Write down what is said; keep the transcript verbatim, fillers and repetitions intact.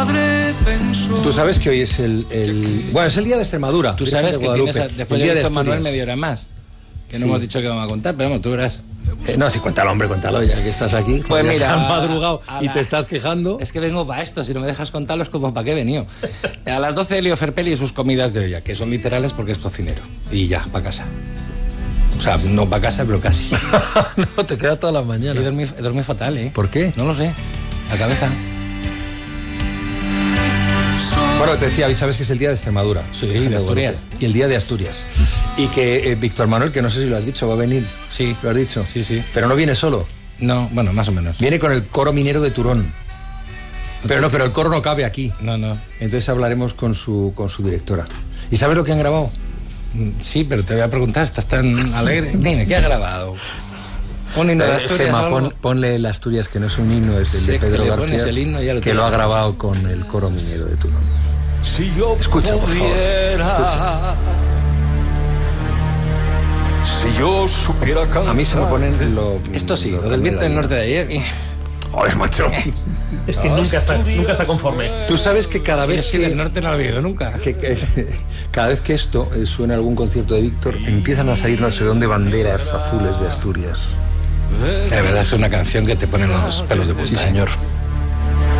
padre pensó. Tú sabes que hoy es el, el... Bueno, es el día de Extremadura. Tú sabes que tienes a, después de Víctor Manuel media hora más. Que no sí. hemos dicho que vamos a contar, pero vamos, tú verás. Eh, no, sí, cuéntalo, hombre, cuéntalo, ya que estás aquí. Pues mira, has madrugado y la... te estás quejando. Es que vengo para esto, si no me dejas contarlo es como para qué he venido. A las doce Elio Ferpelli y sus comidas de olla, que son literales porque es cocinero. Y ya, para casa. O sea, no para casa, pero casi. No, te queda toda la mañana. Y dormí, dormí fatal, ¿eh? ¿Por qué? No lo sé. La cabeza. Bueno, te decía, hoy sabes que es el día de Extremadura. Sí, de, de Asturias. Y el día de Asturias. Y que eh, Víctor Manuel, que no sé si lo has dicho, va a venir. Sí. ¿Lo has dicho? Sí, sí. Pero no viene solo. No, bueno, más o menos. Viene con el coro minero de Turón. Pero no, pero el coro no cabe aquí. No, no. Entonces hablaremos con su, con su directora. ¿Y sabes lo que han grabado? Sí, pero te voy a preguntar, ¿estás tan alegre? Dime, ¿qué ha grabado? ¿Un himno de Asturias? Gema, pon, ponle el Asturias, que no es un himno, es el sí, de Pedro García, el himno, ya lo que lo ha grabado con el coro minero de Turón. Si yo escucha, pudiera, escucha. Si yo supiera cantar. A mí se me ponen lo... Esto sí, lo, lo del viento del norte de ayer. Joder, macho. Es que nunca está, nunca está conforme. Tú sabes que cada vez que... que... del norte no lo ha habido nunca. Que, que, cada vez que esto eh, suena algún concierto de Víctor, empiezan a salir no sé dónde banderas azules de Asturias. De verdad es una canción que te pone los pelos de punta. Sí, señor.